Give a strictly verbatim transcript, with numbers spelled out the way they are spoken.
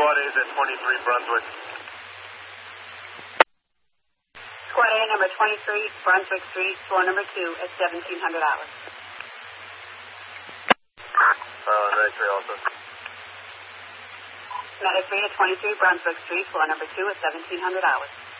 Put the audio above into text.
Squad A's at twenty-three Brunswick. Squad A, number twenty-three, Brunswick Street, floor number two at seventeen hundred hours. Uh, Medic three also. Medic three at twenty-three, Brunswick Street, floor number two at seventeen hundred hours.